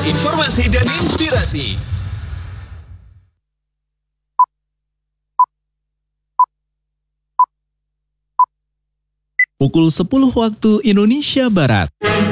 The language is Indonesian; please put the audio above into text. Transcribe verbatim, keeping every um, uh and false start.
informasi dan inspirasi. Pukul sepuluh waktu Indonesia Barat.